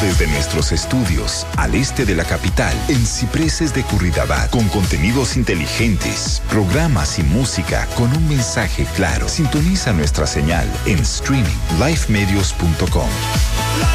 desde nuestros estudios al este de la capital, en Cipreses de Curridabat, con contenidos inteligentes, programas y música con un mensaje claro. Sintoniza nuestra señal en streaming lifemedios.com.